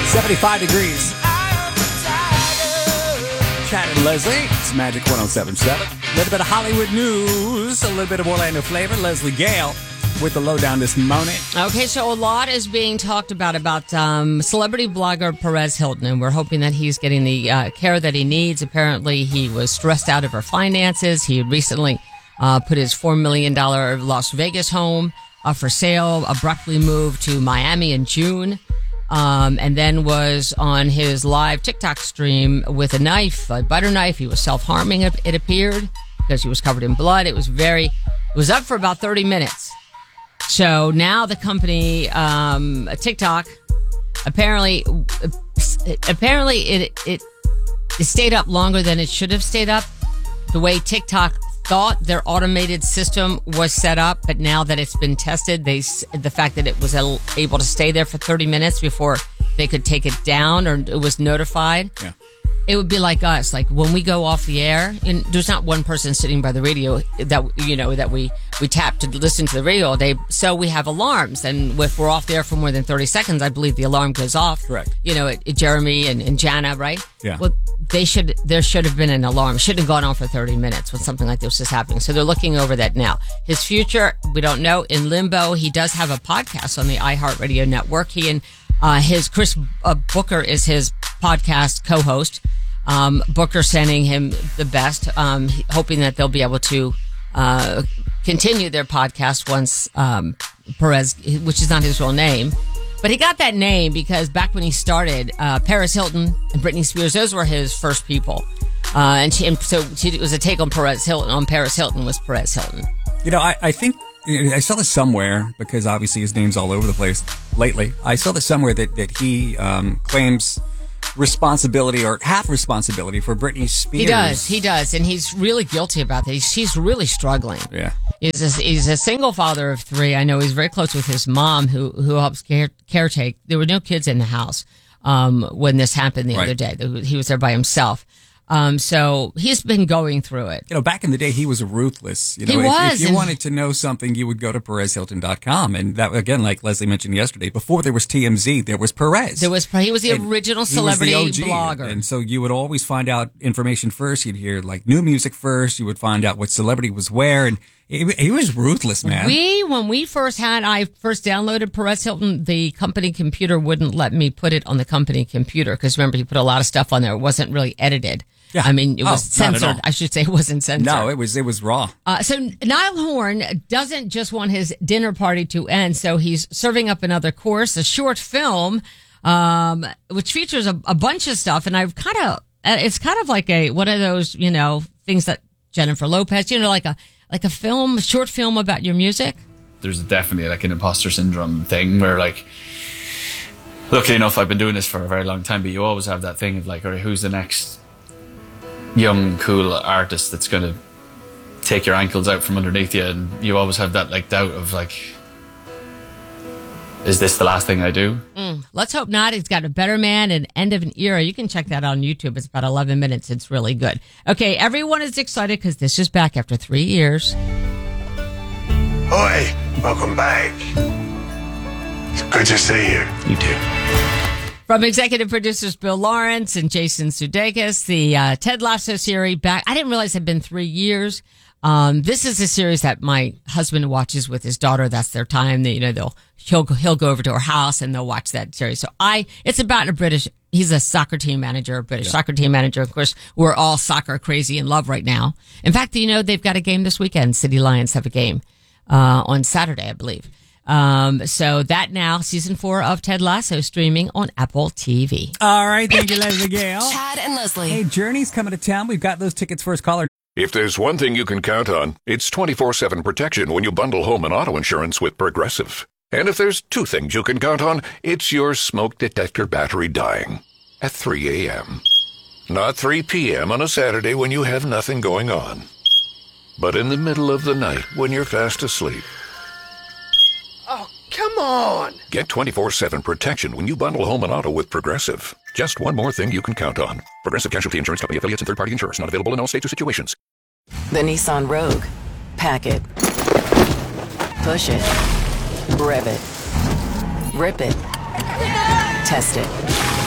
75 degrees. Chad and Leslie. It's Magic 107.7. A little bit of Hollywood news, a little bit of Orlando flavor. Leslie Gale with the lowdown this morning. Okay, so a lot is being talked about celebrity blogger Perez Hilton, and we're hoping that he's getting the care that he needs. Apparently, he was stressed out over finances. He had recently put his $4 million Las Vegas home for sale, abruptly moved to Miami in June, and then was on his live TikTok stream with a knife, a butter knife. He was self-harming, it appeared, because he was covered in blood. It was up for about 30 minutes. So now the company, TikTok, apparently it stayed up longer than it should have stayed up. The way TikTok thought their automated system was set up, but now that it's been tested, the fact that it was able to stay there for 30 minutes before they could take it down or it was notified. Yeah. It would be like us, like when we go off the air, and there's not one person sitting by the radio that we tap to listen to the radio all day. So we have alarms, and if we're off the air for more than 30 seconds, I believe the alarm goes off. Correct. Jeremy and Jana, right? Yeah. Well, there should have been an alarm. It shouldn't have gone on for 30 minutes when something like this is happening. So they're looking over that now. His future, we don't know. In limbo, he does have a podcast on the iHeartRadio network. He and his Chris Booker is his podcast co-host. Booker sending him the best, hoping that they'll be able to continue their podcast once Perez, which is not his real name. But he got that name because back when he started, Paris Hilton and Britney Spears, those were his first people. And so it was a take on Perez Hilton. On Paris Hilton was Perez Hilton. I think I saw this somewhere because obviously his name's all over the place lately. I saw this somewhere that he claims responsibility or half responsibility for Britney Spears. He does. And he's really guilty about that. She's really struggling. Yeah. He's a single father of 3. I know he's very close with his mom who helps caretake. There were no kids in the house when this happened the other day. He was there by himself. So he's been going through it. Back in the day, he was ruthless. He was. If you wanted to know something, you would go to PerezHilton.com. And that, again, like Leslie mentioned yesterday, before there was TMZ, there was Perez. He was the original celebrity blogger. And so you would always find out information first. You'd hear like new music first. You would find out what celebrity was where. And he was ruthless, man. When I first downloaded Perez Hilton, the company computer wouldn't let me put it on the company computer. Because remember, he put a lot of stuff on there. It wasn't really edited. Yeah. I mean, it was censored. I should say it wasn't censored. No, it was raw. So Niall Horn doesn't just want his dinner party to end, so he's serving up another course, a short film, which features a bunch of stuff. And it's kind of like one of those, things that Jennifer Lopez, like a short film about your music. There's definitely like an imposter syndrome thing where like, luckily enough, I've been doing this for a very long time, but you always have that thing of like, all right, who's the next young, cool artist that's going to take your ankles out from underneath you? And you always have that like doubt of like, is this the last thing I do? Let's hope not. He's got A Better Man and End of an Era. You can check that out on YouTube. It's about 11 minutes. It's really good. Okay, everyone is excited because this is back after 3 years. Oi, welcome back. It's good to see you. You too. From executive producers Bill Lawrence and Jason Sudeikis, the Ted Lasso series back. I didn't realize it had been 3 years. This is a series that my husband watches with his daughter. That's their time. He'll go over to her house and they'll watch that series. So it's about he's a soccer team manager, British soccer team manager. Of course, we're all soccer crazy in love right now. In fact, they've got a game this weekend. City Lions have a game, on Saturday, I believe. So that now, season 4 of Ted Lasso streaming on Apple TV. All right. Thank you, Leslie Gale. Chad and Leslie. Hey, Journey's coming to town. We've got those tickets. First caller. If there's one thing you can count on, it's 24/7 protection when you bundle home and auto insurance with Progressive. And if there's 2 things you can count on, it's your smoke detector battery dying at 3 a.m. Not 3 p.m. on a Saturday when you have nothing going on, but in the middle of the night when you're fast asleep. Oh, come on! Get 24/7 protection when you bundle home and auto with Progressive. Just one more thing you can count on. Progressive Casualty Insurance Company affiliates and third-party insurers. Not available in all states or situations. The Nissan Rogue. Pack it. Push it. Rev it. Rip it. Test it.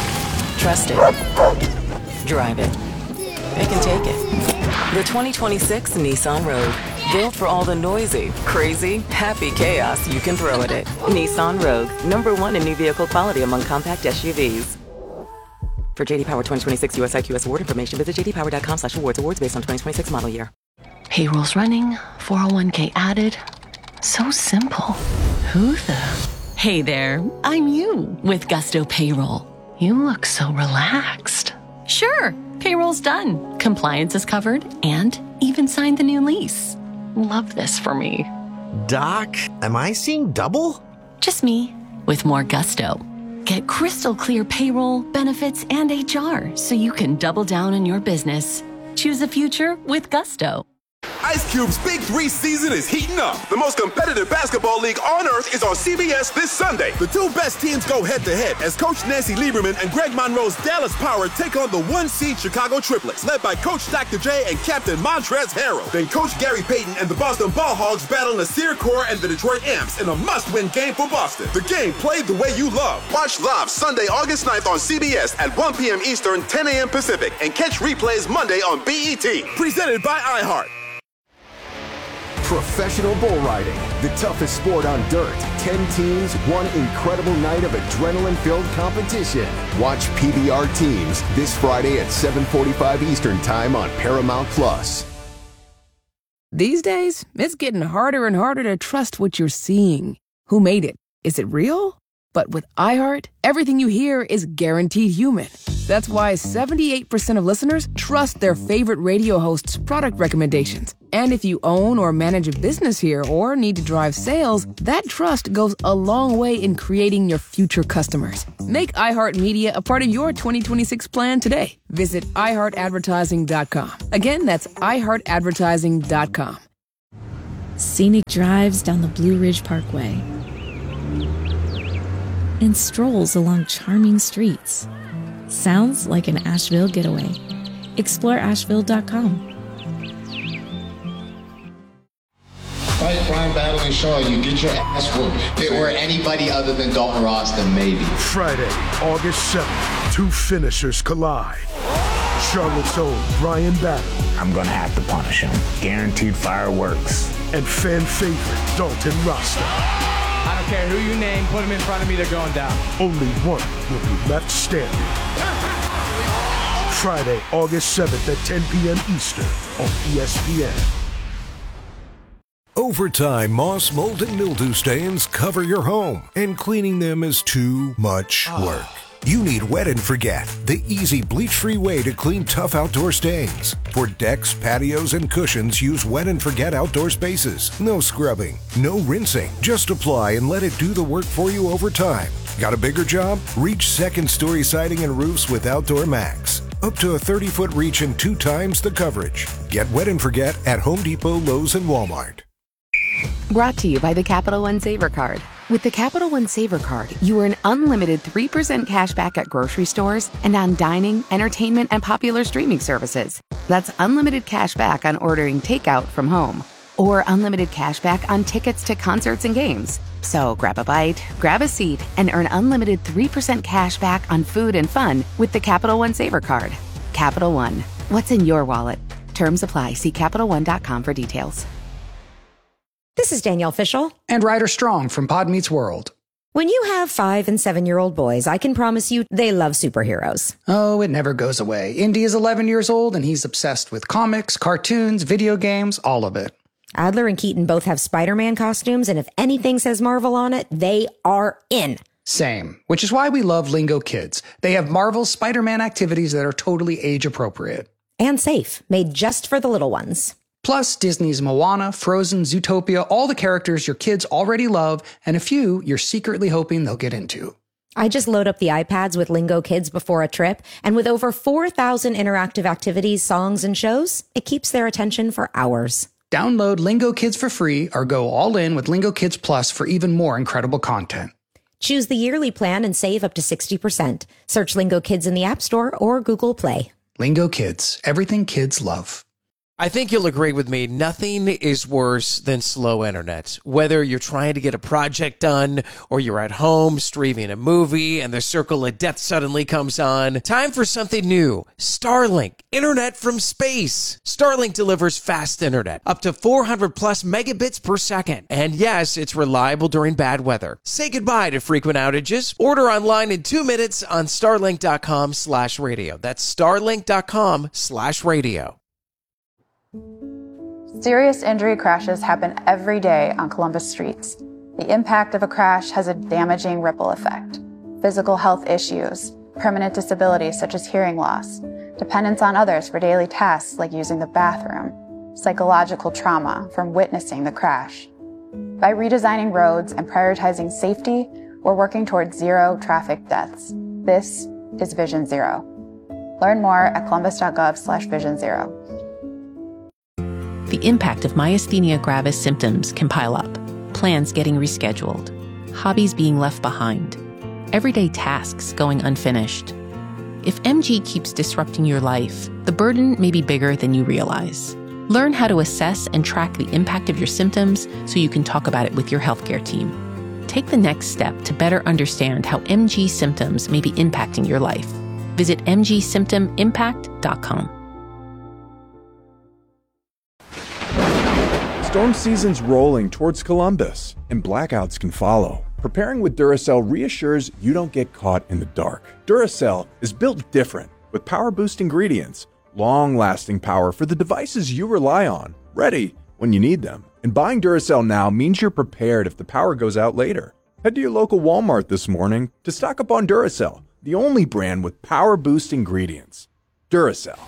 Trust it. Drive it. It can take it. The 2026 Nissan Rogue. Built for all the noisy, crazy, happy chaos you can throw at it. Nissan Rogue. #1 in new vehicle quality among compact SUVs. For JD Power 2026 US IQS award information, visit jdpower.com/awards. Awards based on 2026 model year. Payroll's running, 401k added. So simple. Who the? Hey there, I'm you with Gusto Payroll. You look so relaxed. Sure, payroll's done. Compliance is covered and even signed the new lease. Love this for me. Doc, am I seeing double? Just me with more gusto. Get crystal clear payroll, benefits, and HR so you can double down on your business. Choose a future with Gusto. Ice Cube's Big 3 season is heating up. The most competitive basketball league on earth is on CBS this Sunday. The two best teams go head-to-head as Coach Nancy Lieberman and Greg Monroe's Dallas Power take on the 1-seed Chicago Triplets, led by Coach Dr. J and Captain Montrezl Harrell. Then Coach Gary Payton and the Boston Ball Hogs battle Nasir Kaur and the Detroit Amps in a must-win game for Boston. The game played the way you love. Watch live Sunday, August 9th on CBS at 1 p.m. Eastern, 10 a.m. Pacific, and catch replays Monday on BET. Presented by iHeart. Professional bull riding, the toughest sport on dirt. 10 teams, one incredible night of adrenaline-filled competition. Watch PBR Teams this Friday at 7:45 Eastern Time on Paramount+. These days, it's getting harder and harder to trust what you're seeing. Who made it? Is it real? But with iHeart, everything you hear is guaranteed human. That's why 78% of listeners trust their favorite radio hosts' product recommendations. And if you own or manage a business here or need to drive sales, that trust goes a long way in creating your future customers. Make iHeartMedia a part of your 2026 plan today. Visit iHeartAdvertising.com. Again, that's iHeartAdvertising.com. Scenic drives down the Blue Ridge Parkway and strolls along charming streets. Sounds like an Asheville getaway. Explore Asheville.com. Fight crime, battling Shaw, you get your ass whooped. If it were anybody other than Dalton Ross, then maybe. Friday, August 7th, two finishers collide. Charlotte's own Brian Battle. I'm gonna have to punish him. Guaranteed fireworks. And fan favorite Dalton Rasta. I don't care who you name, put them in front of me, they're going down. Only one will be left standing. Friday, August 7th at 10 p.m. Eastern on ESPN. Over time, moss, mold, and mildew stains cover your home, and cleaning them is too much work. You need Wet and Forget, the easy bleach-free way to clean tough outdoor stains. For decks, patios, and cushions, use Wet and Forget outdoor spaces. No scrubbing, no rinsing. Just apply and let it do the work for you over time. Got a bigger job? Reach second-story siding and roofs with Outdoor Max. Up to a 30-foot reach and 2 times the coverage. Get Wet and Forget at Home Depot, Lowe's, and Walmart. Brought to you by the Capital One Saver Card. With the Capital One Saver Card, you earn unlimited 3% cash back at grocery stores and on dining, entertainment, and popular streaming services. That's unlimited cash back on ordering takeout from home, or unlimited cash back on tickets to concerts and games. So grab a bite, grab a seat, and earn unlimited 3% cash back on food and fun with the Capital One Saver Card. Capital One. What's in your wallet? Terms apply. See CapitalOne.com for details. This is Danielle Fishel. And Ryder Strong from Pod Meets World. When you have 5- and 7-year-old boys, I can promise you they love superheroes. Oh, it never goes away. Indy is 11 years old and he's obsessed with comics, cartoons, video games, all of it. Adler and Keaton both have Spider-Man costumes, and if anything says Marvel on it, they are in. Same, which is why we love Lingo Kids. They have Marvel's Spider-Man activities that are totally age-appropriate. And safe, made just for the little ones. Plus, Disney's Moana, Frozen, Zootopia, all the characters your kids already love, and a few you're secretly hoping they'll get into. I just load up the iPads with Lingo Kids before a trip, and with over 4,000 interactive activities, songs, and shows, it keeps their attention for hours. Download Lingo Kids for free or go all in with Lingo Kids Plus for even more incredible content. Choose the yearly plan and save up to 60%. Search Lingo Kids in the App Store or Google Play. Lingo Kids, everything kids love. I think you'll agree with me. Nothing is worse than slow internet. Whether you're trying to get a project done or you're at home streaming a movie and the circle of death suddenly comes on. Time for something new. Starlink. Internet from space. Starlink delivers fast internet. Up to 400 plus megabits per second. And yes, it's reliable during bad weather. Say goodbye to frequent outages. Order online in 2 minutes on starlink.com/radio. That's starlink.com/radio. Serious injury crashes happen every day on Columbus streets. The impact of a crash has a damaging ripple effect. Physical health issues, permanent disabilities such as hearing loss, dependence on others for daily tasks like using the bathroom, psychological trauma from witnessing the crash. By redesigning roads and prioritizing safety, we're working towards zero traffic deaths. This is Vision Zero. Learn more at columbus.gov/Vision Zero. The impact of myasthenia gravis symptoms can pile up. Plans getting rescheduled. Hobbies being left behind. Everyday tasks going unfinished. If MG keeps disrupting your life, the burden may be bigger than you realize. Learn how to assess and track the impact of your symptoms so you can talk about it with your healthcare team. Take the next step to better understand how MG symptoms may be impacting your life. Visit mgsymptomimpact.com. Storm season's rolling towards Columbus, and blackouts can follow. Preparing with Duracell reassures you don't get caught in the dark. Duracell is built different, with power-boost ingredients, long-lasting power for the devices you rely on, ready when you need them. And buying Duracell now means you're prepared if the power goes out later. Head to your local Walmart this morning to stock up on Duracell, the only brand with power-boost ingredients. Duracell.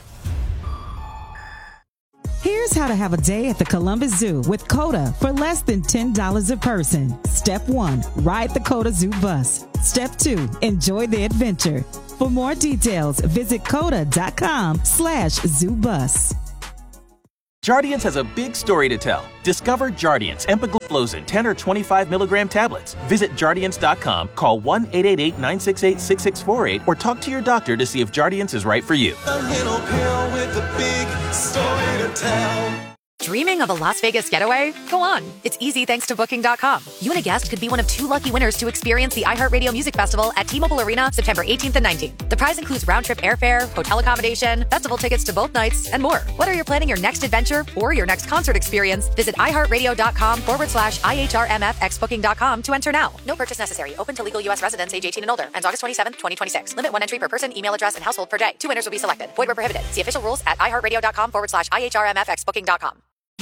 Here's how to have a day at the Columbus Zoo with COTA for less than $10 a person. Step 1, ride the COTA Zoo bus. Step 2, enjoy the adventure. For more details, visit COTA.com/ZooBus. Jardiance has a big story to tell. Discover Jardiance empagliflozin 10 or 25 milligram tablets. Visit Jardiance.com, call 1-888-968-6648, or talk to your doctor to see if Jardiance is right for you. A little pill with a big story to tell. Dreaming of a Las Vegas getaway? Go on. It's easy thanks to Booking.com. You and a guest could be one of 2 lucky winners to experience the iHeartRadio Music Festival at T-Mobile Arena September 18th and 19th. The prize includes round-trip airfare, hotel accommodation, festival tickets to both nights, and more. Whether you're planning your next adventure or your next concert experience, visit iHeartRadio.com/IHRMFXBooking.com to enter now. No purchase necessary. Open to legal U.S. residents age 18 and older. Ends August 27th, 2026. Limit 1 entry per person, email address, and household per day. 2 winners will be selected. Void where prohibited. See official rules at iHeartRadio.com/IHRMFXBooking.com.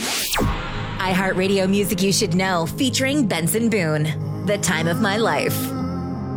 iHeartRadio Music You Should Know, featuring Benson Boone. The Time of My Life.